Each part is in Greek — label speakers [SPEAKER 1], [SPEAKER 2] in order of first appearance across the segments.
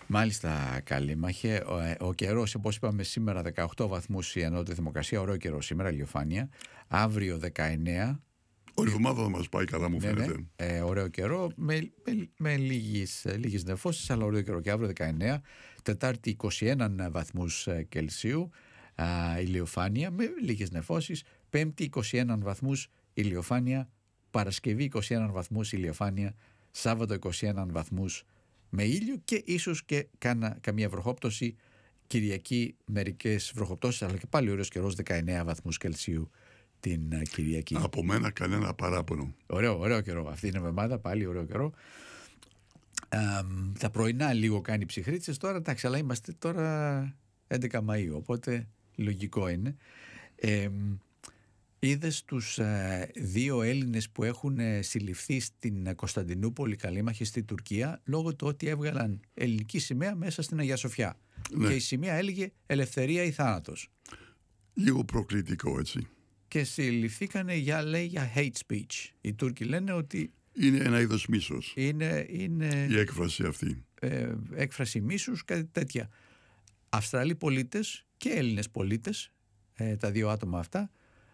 [SPEAKER 1] Μάλιστα, Καλήμαχε. Ο καιρός, όπως είπαμε, σήμερα 18 βαθμούς η ανώτατη θερμοκρασία. Ωραίο καιρό σήμερα, ηλιοφάνεια. Αύριο 19.
[SPEAKER 2] Όλη η εβδομάδα θα μας πάει καλά, μου φαίνεται.
[SPEAKER 1] Ναι. Ωραίο καιρό, με λίγες νεφώσεις, αλλά ωραίο καιρό. Και αύριο 19. Τετάρτη 21 βαθμούς Κελσίου, ηλιοφάνεια, με λίγες νεφώσεις. Πέμπτη 21 βαθμούς ηλιοφάνεια. Παρασκευή 21 βαθμούς ηλιοφάνεια. Σάββατο 21 βαθμούς με ήλιο και ίσως και καμία βροχόπτωση. Κυριακή μερικές βροχοπτώσεις, αλλά και πάλι ωραίος καιρός, 19 βαθμούς Κελσίου την Κυριακή.
[SPEAKER 2] Από μένα κανένα παράπονο.
[SPEAKER 1] Ωραίο καιρό. Αυτή είναι εβδομάδα πάλι ωραίο καιρό. Τα πρωινά λίγο κάνει ψυχρήτσες τώρα, εντάξει, αλλά είμαστε τώρα 11 Μαΐου, οπότε λογικό είναι. Είδες τους δύο Έλληνες που έχουν συλληφθεί στην Κωνσταντινούπολη, Καλήμαχε, στη Τουρκία, λόγω του ότι έβγαλαν ελληνική σημαία μέσα στην Αγία Σοφιά.
[SPEAKER 2] Ναι.
[SPEAKER 1] Και η σημαία έλεγε «Ελευθερία ή θάνατος». Λίγο
[SPEAKER 2] προκλητικό, έτσι.
[SPEAKER 1] Και συλληφθήκανε για hate speech. Οι Τούρκοι λένε ότι
[SPEAKER 2] είναι ένα είδος μίσος.
[SPEAKER 1] Είναι η
[SPEAKER 2] έκφραση αυτή.
[SPEAKER 1] Έκφραση μίσους, κάτι τέτοια. Αυστραλοί πολίτες και Έλληνες πολίτες, τα δύο άτομα αυτά,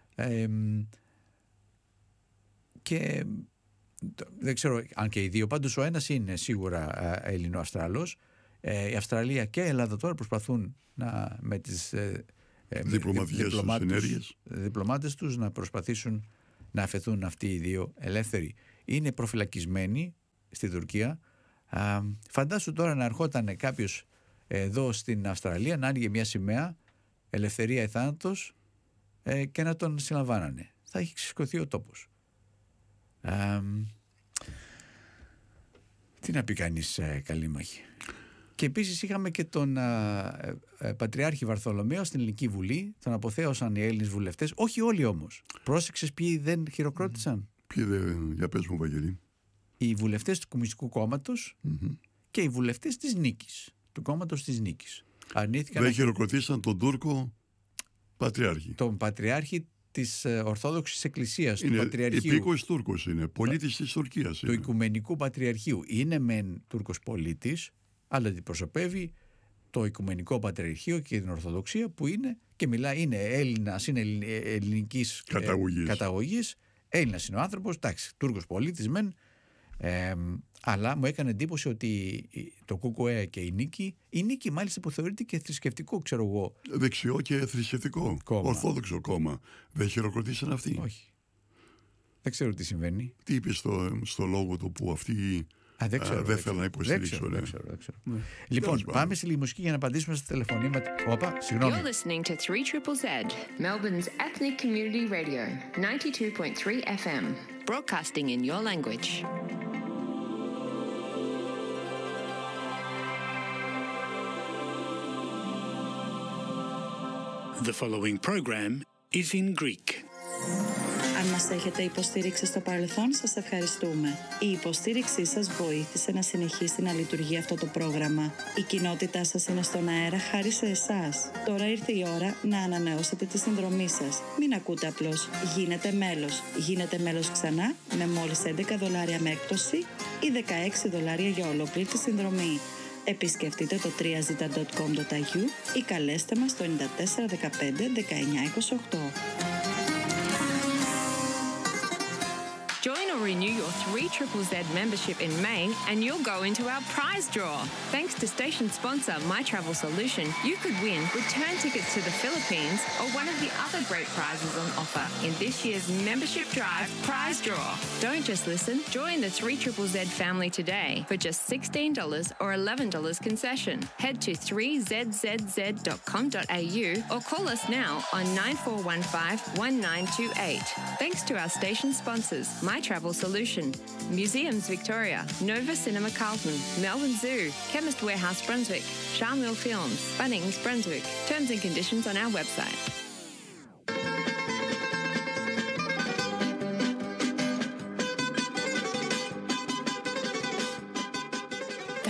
[SPEAKER 1] και δεν ξέρω αν και οι δύο, πάντως ο ένας είναι σίγουρα Ελληνο-Αυστραλός. Η Αυστραλία και η Ελλάδα τώρα προσπαθούν με τις διπλωμάτες τους να προσπαθήσουν να αφαιθούν αυτοί οι δύο ελεύθεροι. Είναι προφυλακισμένοι στην Τουρκία. Φαντάσου τώρα να ερχόταν κάποιος εδώ στην Αυστραλία, να άνοιγε μια σημαία «Ελευθερία ή θάνατος» και να τον συλλαμβάνανε. Θα έχει ξεσηκωθεί ο τόπος. Τι να πει κανείς, Καλήμαχη. Και επίσης είχαμε και τον Πατριάρχη Βαρθολομαίο στην Ελληνική Βουλή. Τον αποθέωσαν οι Έλληνες βουλευτές. Όχι όλοι όμως. Πρόσεξες ποιοι δεν χειροκρότησαν.
[SPEAKER 2] Ποιοι δεν, για πες μου, Βαγγελή.
[SPEAKER 1] Οι βουλευτές του Κομμουνιστικού Κόμματος και οι βουλευτές της Νίκης. Του κόμματος της Νίκης.
[SPEAKER 2] Δεν χειροκροτήσαν τον Τούρκο Πατριάρχη.
[SPEAKER 1] Τον Πατριάρχη της Ορθόδοξης Εκκλησίας,
[SPEAKER 2] είναι
[SPEAKER 1] του Πατριαρχείου.
[SPEAKER 2] Υπήκοος Τούρκος είναι, πολίτης της Τουρκίας.
[SPEAKER 1] Του Οικουμενικού Πατριαρχείου. Είναι μεν Τούρκος πολίτης, αλλά αντιπροσωπεύει το Οικουμενικό Πατριαρχείο και την Ορθοδοξία που είναι και μιλάει, είναι Έλληνας, είναι ελληνικής καταγωγής. Έλληνας είναι ο άνθρωπος, εντάξει, Τούρκος πολίτης μεν, αλλά μου έκανε εντύπωση ότι το ΚΚΕ και η Νίκη μάλιστα που θεωρείται και θρησκευτικό, ξέρω εγώ.
[SPEAKER 2] Δεξιό και θρησκευτικό κόμμα. Ορθόδοξο κόμμα. Δεν χειροκροτήσαν αυτοί.
[SPEAKER 1] Όχι. Δεν ξέρω τι συμβαίνει.
[SPEAKER 2] Τι είπε στο λόγο του που αυτοί δεν θέλουν να υποστηρίξουν.
[SPEAKER 1] Δεν ξέρω. Λοιπόν, πάμε σε λίγη μουσική για να απαντήσουμε στα τηλεφωνήματα. Όπα, συγγνώμη.
[SPEAKER 3] You're listening to 3ZZZ, Melbourne's ethnic community radio, 92.3 FM, broadcasting in your language.
[SPEAKER 4] The following program is in Greek.
[SPEAKER 5] Αν μας έχετε υποστήριξει στο παρελθόν, σας ευχαριστούμε. Η υποστήριξή σας βοήθησε να συνεχίσει να λειτουργεί αυτό το πρόγραμμα. Η κοινότητά σας είναι στον αέρα χάρη σε εσάς. Τώρα ήρθε η ώρα να ανανεώσετε τη συνδρομή σας. Μην ακούτε απλώς. Γίνετε μέλος. Γίνετε μέλος ξανά με μόλις $11 με έκπτωση ή $16 για ολόκληρη τη συνδρομή. Επισκεφτείτε το 3zita.com.au ή καλέστε μας στο 94 15 19 28.
[SPEAKER 3] Join or renew your 3ZZZ membership in May and you'll go into our prize draw. Thanks to station sponsor My Travel Solution, you could win return tickets to the Philippines or one of the other great prizes on offer in this year's Membership Drive prize draw. Don't just listen, join the 3ZZZ family today for just $16 or $11 concession. Head to 3zzz.com.au or call us now on 9415 1928. Thanks to our station sponsors, My Travel Solution, Museums Victoria, Nova Cinema Carlton, Melbourne Zoo, Chemist Warehouse Brunswick, Charmel Films, Bunnings Brunswick. Terms and conditions on our website.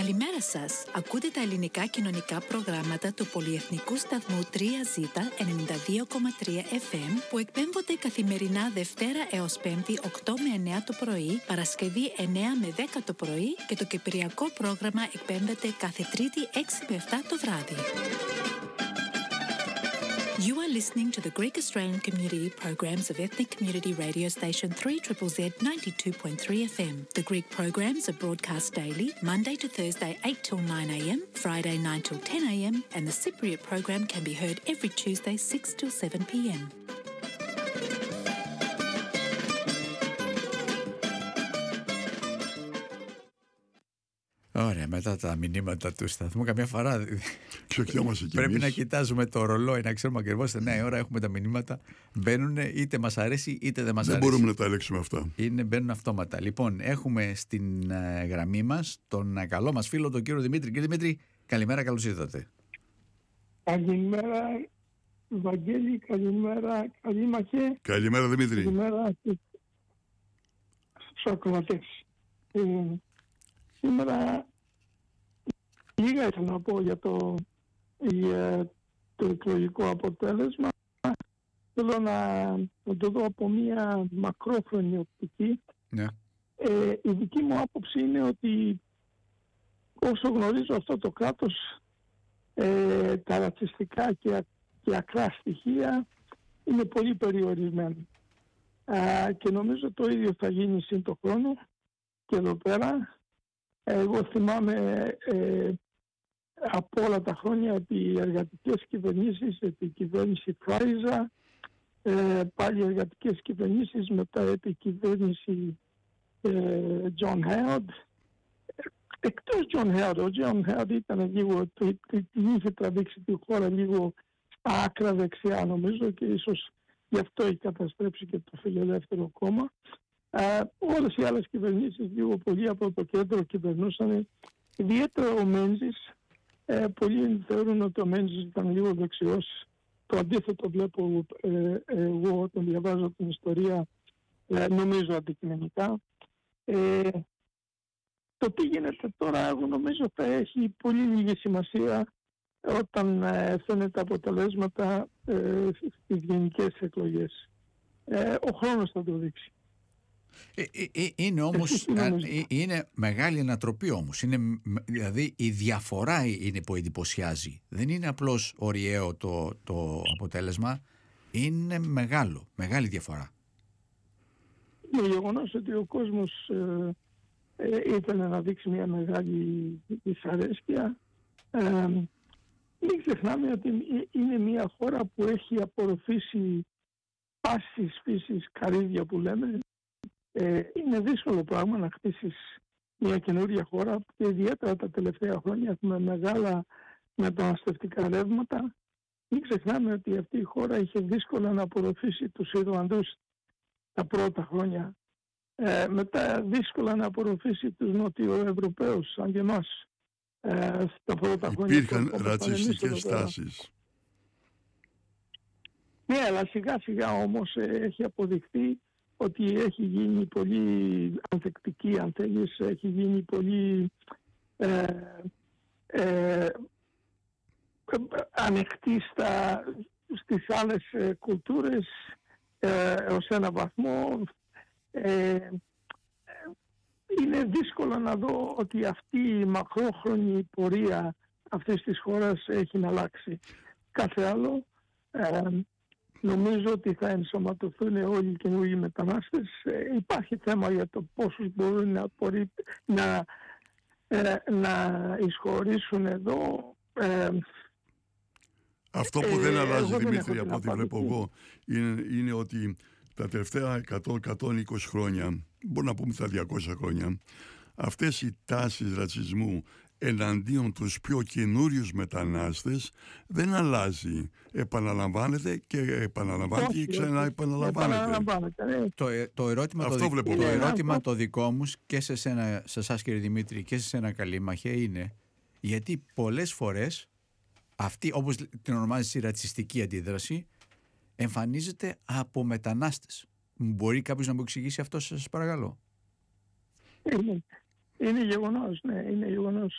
[SPEAKER 5] Καλημέρα σας. Ακούτε τα ελληνικά κοινωνικά προγράμματα του Πολυεθνικού Σταθμού 3Z 92,3 FM που εκπέμπονται καθημερινά Δευτέρα έως Πέμπτη 8 με 9 το πρωί, Παρασκευή 9 με 10 το πρωί και το κυπριακό πρόγραμμα εκπέμπεται κάθε Τρίτη 6 με 7 το βράδυ. You are listening to the Greek Australian Community programs of Ethnic Community Radio Station 3ZZZ 92.3 FM. The Greek programs are broadcast daily, Monday to Thursday 8 till 9 a.m, Friday 9 till 10 a.m, and the Cypriot program can be heard every Tuesday 6 till 7 p.m.
[SPEAKER 1] Ωραία, μετά τα μηνύματα του σταθμού, καμιά φορά
[SPEAKER 2] Ξεκιόμαστε κι
[SPEAKER 1] πρέπει
[SPEAKER 2] εμείς.
[SPEAKER 1] να κοιτάζουμε το ρολόι, να ξέρουμε ακριβώς την νέα ώρα έχουμε τα μηνύματα. Μπαίνουν, είτε μας αρέσει είτε δεν μας
[SPEAKER 2] Δεν
[SPEAKER 1] αρέσει.
[SPEAKER 2] μπορούμε να τα ελέγξουμε αυτά.
[SPEAKER 1] Μπαίνουν αυτόματα. Λοιπόν, έχουμε στην γραμμή μας τον καλό μας φίλο, τον κύριο Δημήτρη. Κύριε Δημήτρη, καλημέρα, καλώς ήρθατε.
[SPEAKER 6] Καλημέρα, Βαγγέλη, καλημέρα, Καλήμαχε.
[SPEAKER 2] Καλημέρα, Δημήτρη.
[SPEAKER 6] Καλημέρα στους ακροατές. Σήμερα λίγα ήθελα να πω για το εκλογικό αποτέλεσμα. Θέλω να το δω από μια μακρόχρονη οπτική.
[SPEAKER 1] Ναι.
[SPEAKER 6] Η δική μου άποψη είναι ότι όσο γνωρίζω αυτό το κράτος, τα ρατσιστικά και ακρά στοιχεία είναι πολύ περιορισμένα. Και νομίζω το ίδιο θα γίνει σύν το χρόνο και εδώ πέρα. Εγώ θυμάμαι από όλα τα χρόνια επί εργατικές κυβερνήσεις, επί κυβέρνηση Φράιζα, πάλι εργατικές κυβερνήσεις, μετά επί κυβέρνηση John Howard. Εκτός John Howard, ο John Howard ήταν λίγο, είχε τραβήξει τη χώρα λίγο στα άκρα δεξιά νομίζω και ίσως γι' αυτό έχει καταστρέψει και το Φιλελεύθερο κόμμα. Όλες οι άλλες κυβερνήσεις λίγο πολύ από το κέντρο κυβερνούσαν. Ιδιαίτερα ο Μένζης, πολλοί θεωρούν ότι ο Μένζης ήταν λίγο δεξιός. Το αντίθετο βλέπω εγώ όταν διαβάζω την ιστορία, νομίζω αντικειμενικά. Το τι γίνεται τώρα, εγώ νομίζω θα έχει πολύ λίγη σημασία όταν φαίνεται τα αποτελέσματα στις γενικές εκλογές. Ο χρόνος θα το δείξει.
[SPEAKER 1] Είναι όμως, είναι μεγάλη ανατροπή όμως. Δηλαδή η διαφορά είναι που εντυπωσιάζει. Δεν είναι απλώς ωριαίο το αποτέλεσμα. Είναι μεγάλη διαφορά.
[SPEAKER 6] Το γεγονός ότι ο κόσμος ήθελε να δείξει μια μεγάλη δυσαρέσκεια. Μην ξεχνάμε ότι είναι μια χώρα που έχει απορροφήσει πάσης φύσης καρύδια που λέμε. Είναι δύσκολο πράγμα να χτίσεις μια καινούργια χώρα και ιδιαίτερα τα τελευταία χρόνια έχουμε μεγάλα μεταναστευτικά ρεύματα. Μην ξεχνάμε ότι αυτή η χώρα είχε δύσκολα να απορροφήσει τους Ιρλανδούς τα πρώτα χρόνια. Μετά δύσκολα να απορροφήσει τους Νοτιοευρωπαίους σαν και εμάς στα πρώτα χρόνια.
[SPEAKER 2] Υπήρχαν ρατσιστικές τάσεις.
[SPEAKER 6] Ναι, αλλά σιγά σιγά όμως έχει αποδειχθεί ότι έχει γίνει πολύ ανθεκτική, αν θέλεις, έχει γίνει πολύ ανοιχτή στις άλλες κουλτούρες ως ένα βαθμό. Είναι δύσκολο να δω ότι αυτή η μακρόχρονη πορεία αυτής της χώρας έχει αλλάξει. Κάθε άλλο, νομίζω ότι θα ενσωματωθούν όλοι οι καινούργιοι μετανάστες. Υπάρχει θέμα για το πόσους μπορούν να εισχωρήσουν εδώ.
[SPEAKER 2] Αυτό που δεν αλλάζει, Δημήτρη, από ό,τι βλέπω εγώ, είναι ότι τα τελευταία 100-120 χρόνια, μπορούμε να πούμε τα 200 χρόνια, αυτές οι τάσεις ρατσισμού εναντίον τους πιο καινούριους μετανάστες δεν αλλάζει. Επαναλαμβάνεται και ξανά επαναλαμβάνεται.
[SPEAKER 1] Το ερώτημα το δικό μου και σε εσάς κύριε Δημήτρη και σε εσένα Καλήμαχε είναι γιατί πολλές φορές αυτή, όπως την ονομάζει η ρατσιστική αντίδραση, εμφανίζεται από μετανάστες. Μπορεί κάποιος να μου εξηγήσει αυτό, σας παρακαλώ?
[SPEAKER 6] Είναι γεγονός, ναι, είναι γεγονός.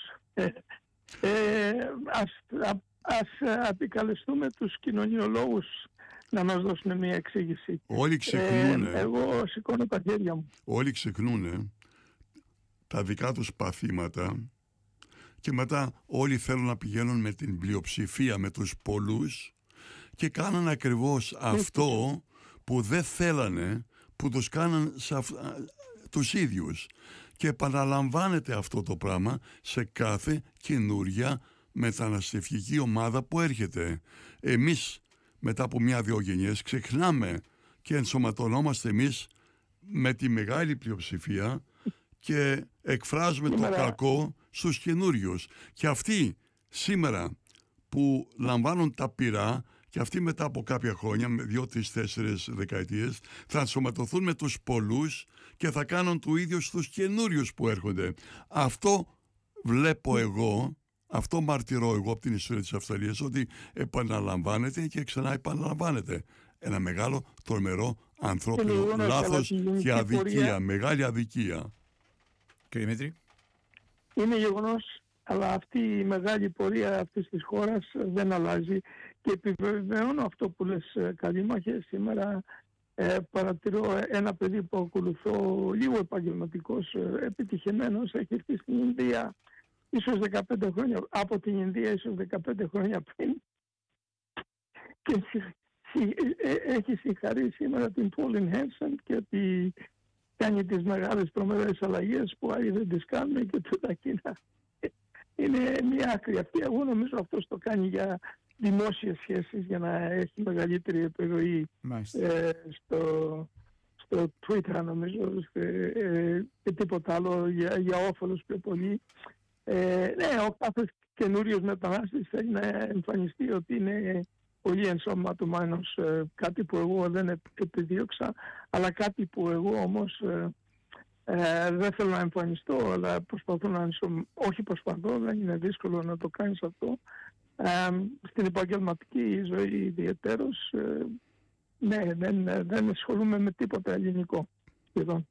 [SPEAKER 6] Ας επικαλεστούμε τους κοινωνιολόγους να μας δώσουν μια εξήγηση.
[SPEAKER 2] Όλοι ξεχνούν.
[SPEAKER 6] Εγώ σηκώνω τα χέρια μου.
[SPEAKER 2] Όλοι ξεχνούν τα δικά τους παθήματα και μετά όλοι θέλουν να πηγαίνουν με την πλειοψηφία, με τους πολλούς, και κάναν ακριβώς αυτό που δεν θέλανε, που τους κάναν τους ίδιους. Και επαναλαμβάνεται αυτό το πράγμα σε κάθε καινούρια μεταναστευτική ομάδα που έρχεται. Εμείς μετά από μια-δυο γενιές ξεχνάμε και ενσωματωνόμαστε εμείς με τη μεγάλη πλειοψηφία και εκφράζουμε το κακό στους καινούριους. Και αυτοί σήμερα που λαμβάνουν τα πυρά, και αυτοί μετά από κάποια χρόνια, με 2, 3, 4 δεκαετίες, θα ενσωματωθούν με τους πολλούς και θα κάνουν το ίδιο στους καινούριους που έρχονται. Αυτό βλέπω εγώ, αυτό μαρτυρώ εγώ από την ιστορία της Αυστραλίας, ότι επαναλαμβάνεται και ξανά επαναλαμβάνεται. Ένα μεγάλο, τρομερό ανθρώπινο λάθος και αδικία, μεγάλη αδικία.
[SPEAKER 1] Κύριε Δημήτρη.
[SPEAKER 6] Είναι γεγονός, αλλά αυτή η μεγάλη πορεία αυτής της χώρας δεν αλλάζει. Και επιβεβαιώνω αυτό που λες, Καλήμαχε. Σήμερα παρατηρώ ένα παιδί που ακολουθώ, λίγο επαγγελματικός, επιτυχημένος, έχει έρθει στην Ινδία ίσως 15 χρόνια, από την Ινδία ίσως 15 χρόνια πριν, και έχει συγχαρεί σήμερα την Pauline Hanson και ότι κάνει τις μεγάλες τρομερές αλλαγές που άλλοι δεν τις κάνουν και τούτα εκείνα. Είναι μια άκρη αυτή. Εγώ νομίζω αυτός το κάνει για δημόσιες σχέσεις, για να έχει μεγαλύτερη επιρροή στο Twitter, νομίζω, και τίποτα άλλο, για όφελος πιο πολύ. Ναι, ο κάθε καινούριος μετανάστης θέλει να εμφανιστεί ότι είναι πολύ ενσωματωμένος, κάτι που εγώ δεν επιδίωξα, αλλά κάτι που εγώ όμως δεν θέλω να εμφανιστώ, αλλά προσπαθώ να όχι προσπαθώ, δεν είναι δύσκολο να το κάνεις αυτό. Στην επαγγελματική ζωή ιδιαιτέρως, ναι, δεν ασχολούμαι με τίποτα ελληνικό σχεδόν.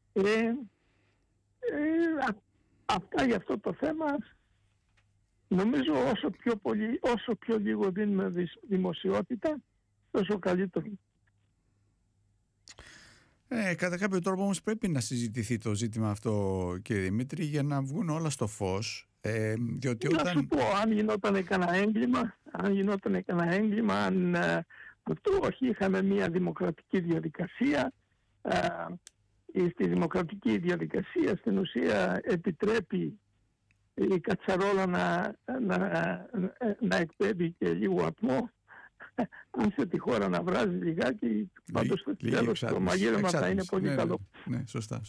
[SPEAKER 6] Αυτά για αυτό το θέμα. Νομίζω όσο πιο λίγο δίνουμε δημοσιότητα, τόσο καλύτερο.
[SPEAKER 1] Κατά κάποιο τρόπο όμως πρέπει να συζητηθεί το ζήτημα αυτό, κύριε Δημήτρη, για να βγουν όλα στο φως. Διότι
[SPEAKER 6] να σου πω, αν γινόταν κανένα έγκλημα, αυτό όχι, είχαμε μια δημοκρατική διαδικασία. Στη δημοκρατική διαδικασία στην ουσία επιτρέπει η κατσαρόλα να εκπέμπει και λίγο ατμό. Αν σε τη χώρα να βράζει λιγάκι, πάντως στο τέλος το μαγείρεμα θα είναι πολύ καλό.
[SPEAKER 1] Ναι, σωστά.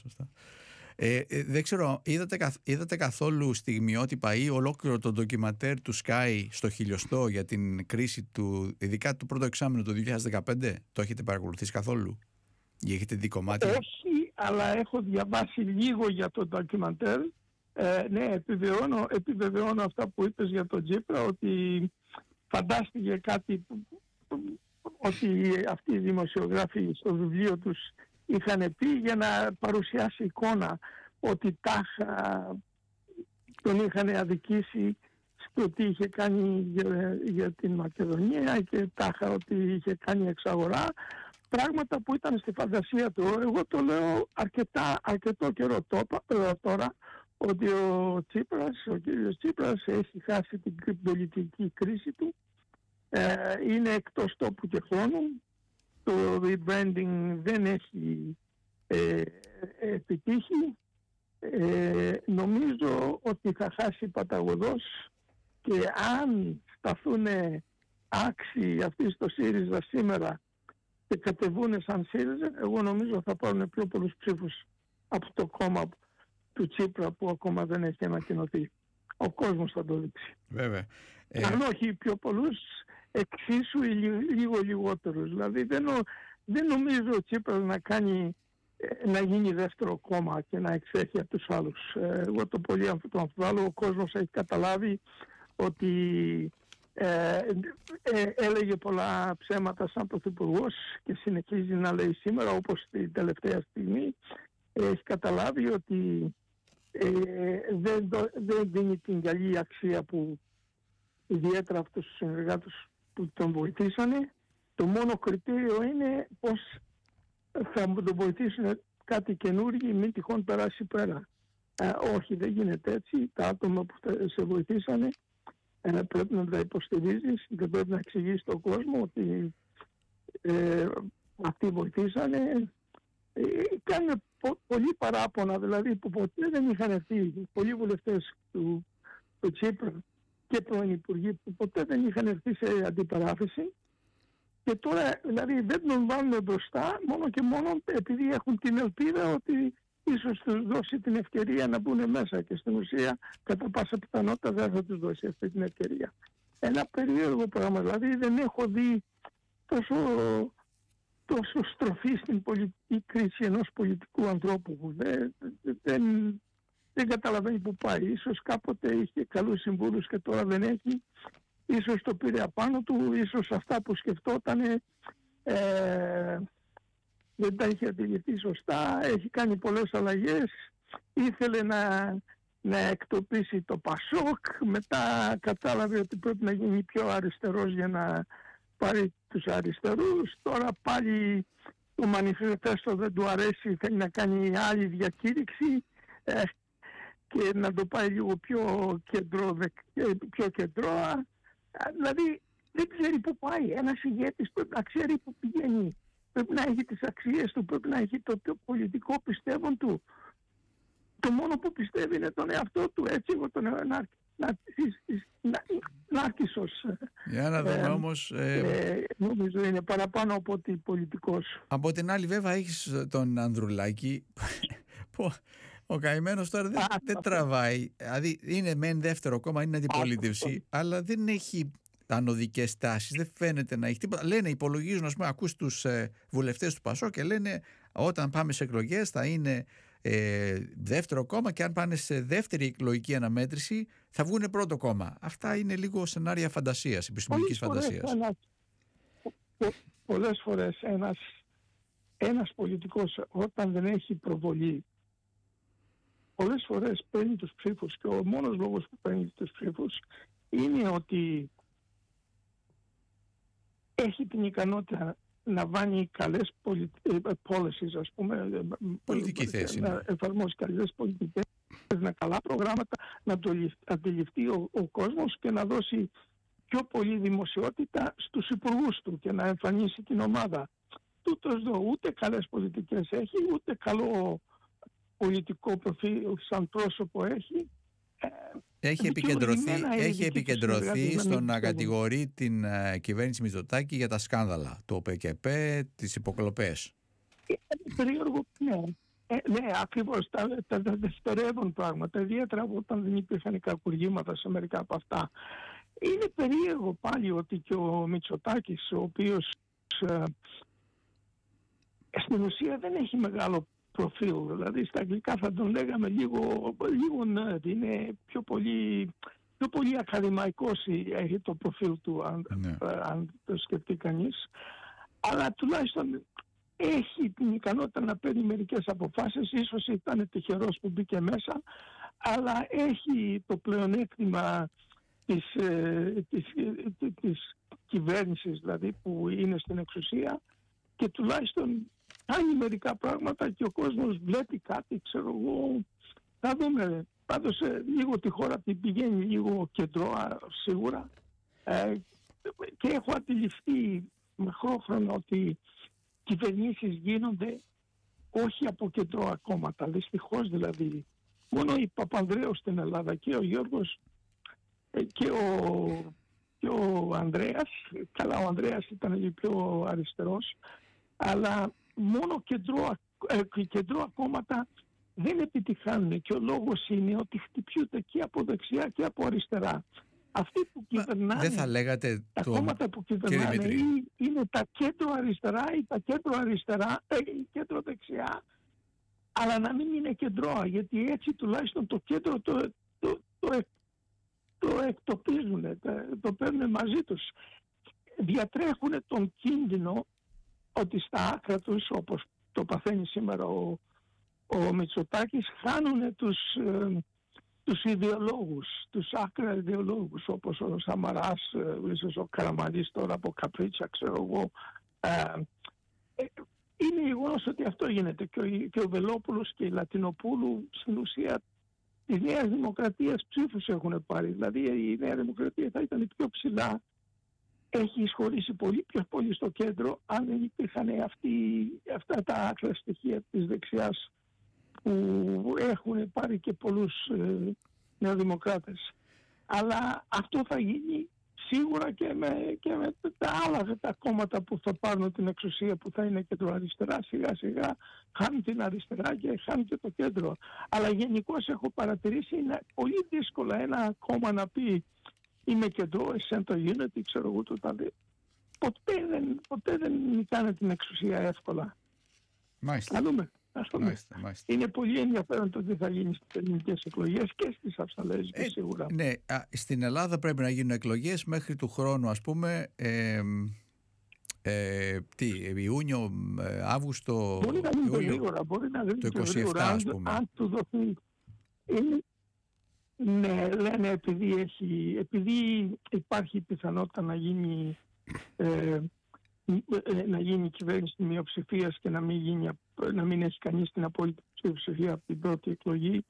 [SPEAKER 1] Δεν ξέρω, είδατε καθόλου στιγμιότυπα ή ολόκληρο το ντοκιμαντέρ του Sky στο χιλιοστό για την κρίση του, ειδικά του πρώτου εξάμηνου του 2015? Το έχετε παρακολουθήσει καθόλου ή έχετε δει κομμάτια?
[SPEAKER 6] Όχι, αλλά έχω διαβάσει λίγο για το ντοκιμαντέρ. Ναι, επιβεβαιώνω αυτά που είπες για τον Τσίπρα, ότι φαντάστηκε κάτι ότι αυτοί οι δημοσιογράφοι στο βιβλίο τους είχαν πει, για να παρουσιάσει εικόνα ότι τάχα τον είχαν αδικήσει στο τι είχε κάνει για την Μακεδονία και τάχα ότι είχε κάνει εξαγορά, πράγματα που ήταν στη φαντασία του. Εγώ το λέω αρκετό καιρό τώρα, ότι ο κύριος Τσίπρας έχει χάσει την πολιτική κρίση του, είναι εκτός τόπου και χρόνου, το rebranding δεν έχει επιτύχει, νομίζω ότι θα χάσει παταγωδός, και αν σταθούν άξιοι αυτοί στο ΣΥΡΙΖΑ σήμερα και κατεβούν σαν ΣΥΡΙΖΑ, εγώ νομίζω θα πάρουν πιο πολλούς ψήφους από το κόμμα του Τσίπρα που ακόμα δεν έχει ανακοινωθεί. Ο κόσμος θα το δείξει.
[SPEAKER 1] Βέβαια.
[SPEAKER 6] Αν όχι πιο πολλούς, εξίσου ή λίγο λιγότερους. Δηλαδή δεν νομίζω ο Τσίπρας να γίνει δεύτερο κόμμα και να εξέχει από τους άλλους. Εγώ το πολύ το αμφιβάλλω. Ο κόσμος έχει καταλάβει ότι έλεγε πολλά ψέματα σαν πρωθυπουργός και συνεχίζει να λέει σήμερα, όπως την τελευταία στιγμή. Έχει καταλάβει ότι δεν δίνει την καλή αξία που ιδιαίτερα αυτούς τους συνεργάτες που τον βοηθήσανε. Το μόνο κριτήριο είναι πως θα τον βοηθήσουν κάτι καινούργιο, μην τυχόν περάσει πέρα. Όχι, δεν γίνεται έτσι. Τα άτομα που σε βοηθήσανε πρέπει να τα υποστηρίζεις, δεν πρέπει να εξηγείς στον κόσμο ότι αυτοί βοηθήσανε. Κάνουν πολλοί παράπονα, δηλαδή που ποτέ δεν είχαν έρθει, πολλοί βουλευτές του Τσίπρα και πρώην υπουργοί που ποτέ δεν είχαν έρθει σε αντιπαράθεση, και τώρα δηλαδή δεν τον βάλουν μπροστά μόνο και μόνο επειδή έχουν την ελπίδα ότι ίσως τους δώσει την ευκαιρία να μπουν μέσα, και στην ουσία κατά πάσα πιθανότητα δεν θα τους δώσει αυτή την ευκαιρία. Ένα περίεργο πράγμα, δηλαδή δεν έχω δει τόσο στροφή στην πολιτική κρίση ενός πολιτικού ανθρώπου που δεν καταλαβαίνει που πάει. Ίσως κάποτε είχε καλούς συμβούλους και τώρα δεν έχει. Ίσως το πήρε απάνω του, ίσως αυτά που σκεφτόταν δεν τα είχε αντιληφθεί σωστά, έχει κάνει πολλές αλλαγές, ήθελε να εκτοπίσει το Πασόκ, μετά κατάλαβε ότι πρέπει να γίνει πιο αριστερός για να πάρει τους αριστερούς, τώρα πάλι το μανιφεστό δεν του αρέσει, θέλει να κάνει άλλη διακήρυξη και να το πάει λίγο πιο κεντρώα. Δηλαδή δεν ξέρει που πάει. Ένας ηγέτης πρέπει να ξέρει που πηγαίνει. Πρέπει να έχει τις αξίες του, πρέπει να έχει το πολιτικό πιστεύον του. Το μόνο που πιστεύει είναι τον εαυτό του. Έτσι εγώ τον Νάρκισσος.
[SPEAKER 1] Για να δούμε όμως.
[SPEAKER 6] Νομίζω είναι παραπάνω από ότι πολιτικός.
[SPEAKER 1] Από την άλλη βέβαια έχεις τον Ανδρουλάκη που ο καημένος τώρα δεν τραβάει. Δηλαδή είναι μεν δεύτερο κόμμα, είναι αντιπολίτευση, αλλά δεν έχει ανωδικές τάσεις, δεν φαίνεται να έχει τίποτα. Λένε, υπολογίζουν, ας πούμε, ακούς τους βουλευτές του Πασό και λένε όταν πάμε σε εκλογές θα είναι δεύτερο κόμμα και αν πάνε σε δεύτερη εκλογική αναμέτρηση θα βγουν πρώτο κόμμα. Αυτά είναι λίγο σενάρια φαντασίας, επιστημονικής φαντασίας.
[SPEAKER 6] Πολλές φορές ένας πολιτικός όταν δεν έχει προβολή, πολλές φορές παίρνει τους ψήφους, και ο μόνος λόγος που παίρνει τους ψήφους είναι ότι έχει την ικανότητα να βάνει καλές policies, ας πούμε,
[SPEAKER 1] πολιτική θέση,
[SPEAKER 6] να εφαρμόσει καλές πολιτικές, να καλά προγράμματα, να το αντιληφθεί ο κόσμος και να δώσει πιο πολύ δημοσιότητα στους υπουργούς του και να εμφανίσει την ομάδα. Τούτος εδώ ούτε καλές πολιτικές έχει, ούτε καλό πολιτικό προφίλ σαν πρόσωπο έχει.
[SPEAKER 1] Έχει επικεντρωθεί στο να κατηγορεί την κυβέρνηση Μητσοτάκη για τα σκάνδαλα, το ΠΚΠ, τις υποκλοπές.
[SPEAKER 6] Περίεργο, ναι, ακριβώς τα δευτερεύουν πράγματα, ιδιαίτερα όταν δεν υπήρχαν κακουργήματα σε μερικά από αυτά. Είναι περίεργο πάλι ότι και ο Μητσοτάκης, ο οποίος στην ουσία δεν έχει μεγάλο προφίλ, δηλαδή στα αγγλικά θα τον λέγαμε λίγο nerd, είναι πιο πολύ ακαδημαϊκός έχει το προφίλ του, αν το σκεφτεί κανείς, αλλά τουλάχιστον έχει την ικανότητα να παίρνει μερικές αποφάσεις, ίσως ήταν τυχερός που μπήκε μέσα, αλλά έχει το πλεονέκτημα της κυβέρνησης, δηλαδή που είναι στην εξουσία, και τουλάχιστον κάνει μερικά πράγματα και ο κόσμος βλέπει κάτι, ξέρω εγώ, θα δούμε. Πάντως λίγο τη χώρα την πηγαίνει λίγο κεντρώα σίγουρα, και έχω αντιληφθεί μακρόχρονα ότι κυβερνήσεις γίνονται όχι από κεντρώα κόμματα, δυστυχώς δηλαδή. Μόνο η Παπανδρέου στην Ελλάδα και ο Γιώργος και ο Ανδρέας, καλά ο Ανδρέας ήταν λίγο πιο αριστερός, αλλά μόνο κεντρώα κόμματα δεν επιτυχάνουν, και ο λόγος είναι ότι χτυπιούνται και από δεξιά και από αριστερά. Αυτοί που κυβερνάνε,
[SPEAKER 1] δεν θα λέγατε
[SPEAKER 6] τα κόμματα που κυβερνάνε είναι τα κέντρο αριστερά ή τα κέντρο αριστερά ή κέντρο δεξιά, αλλά να μην είναι κεντρώα, γιατί έτσι τουλάχιστον το κέντρο το εκτοπίζουν, το παίρνουν μαζί τους. Διατρέχουν τον κίνδυνο ότι στα άκρα τους, όπως το παθαίνει σήμερα ο ο Μητσοτάκης χάνουν τους ιδεολόγους, τους άκρα ιδεολόγους, όπως ο Σαμαράς, ίσως ο Καραμανλής τώρα από Καπρίτσα, ξέρω εγώ. Είναι γεγονός ότι αυτό γίνεται και ο Βελόπουλος και η Λατινοπούλου στην ουσία της Νέας Δημοκρατίας ψήφους έχουν πάρει. Δηλαδή η Νέα Δημοκρατία θα ήταν πιο ψηλά, έχει εισχωρήσει πιο πολύ στο κέντρο αν δεν υπήρχαν αυτά τα άκρα στοιχεία της δεξιάς που έχουν πάρει και πολλούς νεοδημοκράτες. Αλλά αυτό θα γίνει σίγουρα και με τα άλλα τα κόμματα που θα πάρουν την εξουσία, που θα είναι κεντροαριστερά. Σιγά σιγά χάνει την αριστερά και χάνει και το κέντρο. Αλλά γενικώς έχω παρατηρήσει είναι πολύ δύσκολο ένα κόμμα να πει είμαι κεντρό, center unity, ξέρω εγώ το τάδε. Ποτέ δεν κάνει την εξουσία εύκολα.
[SPEAKER 1] Μάλιστα.
[SPEAKER 6] Θα δούμε.
[SPEAKER 1] Μάλιστα.
[SPEAKER 6] Είναι πολύ ενδιαφέρον το τι θα γίνει στις ελληνικές εκλογές και στις αυστραλέζικες σίγουρα.
[SPEAKER 1] Ναι, στην Ελλάδα πρέπει να γίνουν εκλογές μέχρι του χρόνου, ας πούμε, Ιούνιο, Αύγουστο,
[SPEAKER 6] μπορεί να γίνει γρήγορα, μπορεί να γίνει
[SPEAKER 1] το 27
[SPEAKER 6] γρήγορα,
[SPEAKER 1] ας πούμε.
[SPEAKER 6] αν του δοθεί. Ναι, λένε επειδή υπάρχει πιθανότητα να γίνει κυβέρνηση μειοψηφίας και να μην έχει κανείς την απόλυτη ψηφία από την πρώτη εκλογή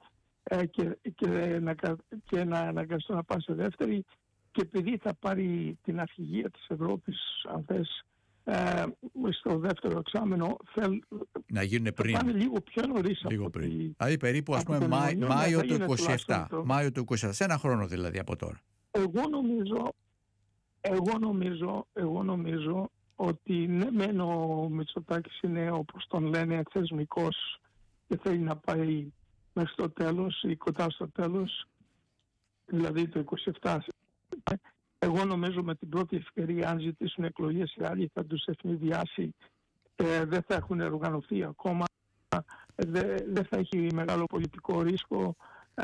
[SPEAKER 6] και να αναγκαστώ να πάει σε δεύτερη, και επειδή θα πάρει την αρχηγία της Ευρώπης, αν θες, στο δεύτερο εξάμηνο,
[SPEAKER 1] να γίνουν πριν.
[SPEAKER 6] Θα πάνε λίγο πιο νωρίς.
[SPEAKER 1] Δηλαδή περίπου, ας πούμε, Μάιο του 27. Μάιο του 27. Σε ένα χρόνο δηλαδή από τώρα. Εγώ νομίζω ότι ναι, μεν ο Μητσοτάκης είναι, όπως τον λένε, θεσμικός και θέλει να πάει μέχρι το τέλος ή κοντά στο τέλος, δηλαδή το 27. Εγώ νομίζω με την πρώτη ευκαιρία, αν ζητήσουν εκλογές οι άλλοι, θα τους ευνηδιάσει. Δεν θα έχουν οργανωθεί ακόμα, δεν θα έχει μεγάλο πολιτικό ρίσκο.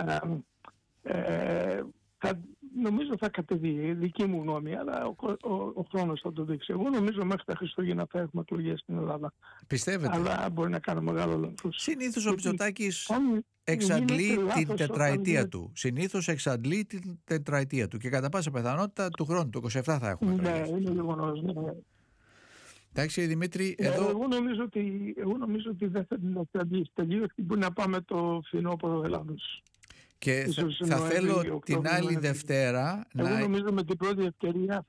[SPEAKER 1] Νομίζω θα κατεβεί, δική μου γνώμη, αλλά ο χρόνος θα το δείξει. Εγώ νομίζω μέχρι τα Χριστούγεννα θα έχουμε εκλογές στην Ελλάδα. Πιστεύετε?
[SPEAKER 6] Αλλά μπορεί να κάνω μεγάλο λάθος.
[SPEAKER 1] Συνήθως ο Μητσοτάκης εξαντλεί την τετραετία του. Συνήθως εξαντλεί την τετραετία του και κατά πάσα πιθανότητα του χρόνου, το 27 θα έχουμε εκλογές.
[SPEAKER 6] Ναι, είναι γεγονός, ναι.
[SPEAKER 1] Εντάξει, Δημήτρη, εδώ...
[SPEAKER 6] Εγώ νομίζω ότι δεν θα την εξαντλήσει τελείως και μπορεί να πάμε το φθινόπωρο Ελλάδος.
[SPEAKER 1] Και θα θέλω την άλλη Δευτέρα
[SPEAKER 6] εγώ νομίζω με την πρώτη ευκαιρία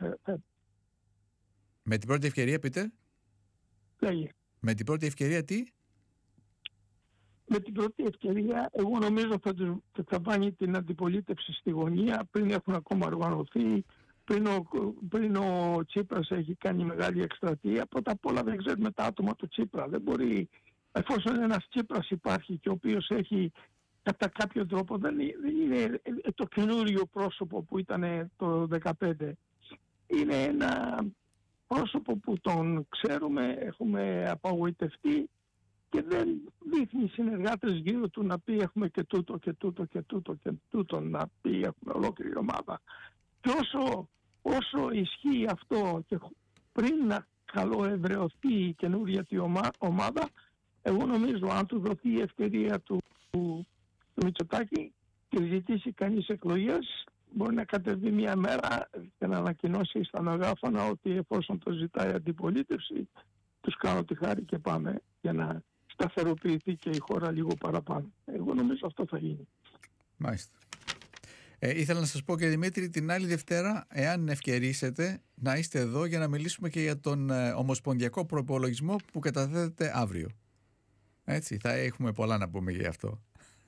[SPEAKER 1] Με την πρώτη ευκαιρία πείτε.
[SPEAKER 6] Λέγε.
[SPEAKER 1] Με την πρώτη ευκαιρία τι?
[SPEAKER 6] Με την πρώτη ευκαιρία εγώ νομίζω θα πάνει την αντιπολίτευση στη γωνία πριν έχουν ακόμα οργανωθεί, πριν ο Τσίπρας έχει κάνει μεγάλη εκστρατεία. Πρώτα απ' όλα δεν ξέρουμε τα άτομα του Τσίπρα. Δεν μπορεί, εφόσον ένας Τσίπρας υπάρχει και ο οποίος έχει κατά κάποιο τρόπο, δεν είναι το καινούριο πρόσωπο που ήταν το 2015. Είναι ένα πρόσωπο που τον ξέρουμε, έχουμε απογοητευτεί και δεν δείχνει συνεργάτες γύρω του να πει έχουμε και τούτο και τούτο και τούτο και τούτο, να πει έχουμε ολόκληρη ομάδα. Και όσο ισχύει αυτό και πριν να καλοευρεωθεί η καινούρια ομάδα, εγώ νομίζω αν του δοθεί η ευκαιρία του Μητσοτάκη και ζητήσει κανείς εκλογές, μπορεί να κατεβεί μια μέρα και να ανακοινώσει στα μεγάφωνα ότι εφόσον το ζητάει η αντιπολίτευση, τους κάνω τη χάρη και πάμε, για να σταθεροποιηθεί και η χώρα λίγο παραπάνω. Εγώ νομίζω αυτό θα γίνει.
[SPEAKER 1] Μάλιστα. Ήθελα να σας πω και Δημήτρη την άλλη Δευτέρα, εάν ευκαιρίσετε, να είστε εδώ για να μιλήσουμε και για τον ομοσπονδιακό προϋπολογισμό που καταθέτεται αύριο. Έτσι, θα έχουμε πολλά να πούμε για αυτό.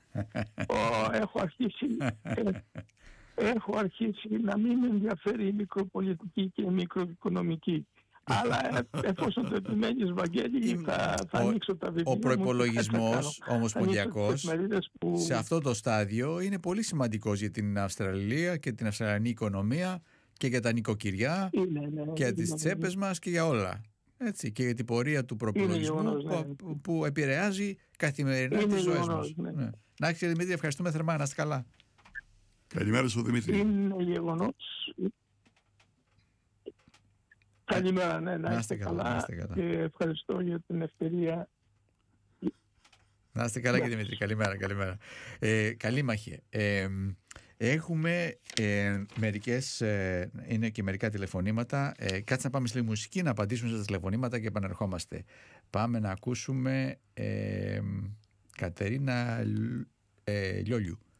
[SPEAKER 6] Έχω αρχίσει να μην με ενδιαφέρει η μικροπολιτική και η μικροοικονομική. Αλλά εφόσον το επιμένεις, Βαγγέλη, θα ανοίξω τα βιβλία.
[SPEAKER 1] Ο προϋπολογισμός ομοσπονδιακός σε αυτό το στάδιο είναι πολύ σημαντικός για την Αυστραλία και την αυστραλιανή οικονομία και για τα νοικοκυριά και για τις τσέπες μας και για όλα. Έτσι, και για την πορεία του προϋπολογισμού που επηρεάζει καθημερινά τις ζωές μας. Ναι. Να έχετε, Δημήτρη, ευχαριστούμε θερμά, να είστε καλά.
[SPEAKER 2] Καλημέρα σου, Δημήτρη.
[SPEAKER 6] Είναι γεγονός. Καλημέρα, ναι, να είστε καλά και ευχαριστώ για την ευκαιρία.
[SPEAKER 1] Να είστε καλά και Δημήτρη, καλημέρα. Καλή μάχη. Έχουμε είναι και μερικά τηλεφωνήματα. Κάτσε να πάμε στη μουσική, να απαντήσουμε στα τηλεφωνήματα και επανερχόμαστε. Πάμε να ακούσουμε Κατερίνα Λιόλιου.